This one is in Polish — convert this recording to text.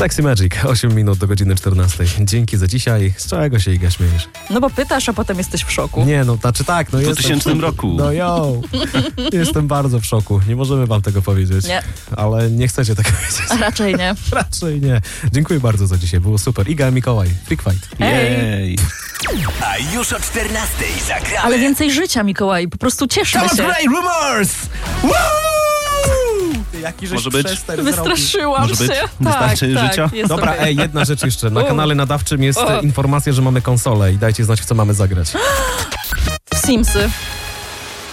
Sexy Magic, 8 minut do godziny 14. Dzięki za dzisiaj. Z czego się, Iga, śmiejesz? No bo pytasz, a potem jesteś w szoku. Nie, no znaczy tak. No W 2000 roku. No jestem bardzo w szoku. Nie możemy wam tego powiedzieć. Nie. Ale nie chcecie tego wiedzieć. A raczej nie. Raczej nie. Dziękuję bardzo za dzisiaj. Było super. Iga, Mikołaj. Freak Fight. Jej. A już o 14 zagramy. Ale więcej życia, Mikołaj. Po prostu cieszmy Come on, się. Grey Rumors! Woo! Jaki Może być? Wystraszyłam Może się. być? Wystarczy życia? jest Dobra, okej. jedna rzecz jeszcze. Na kanale nadawczym jest O. informacja, że mamy konsolę i dajcie znać, w co mamy zagrać. W Simsy.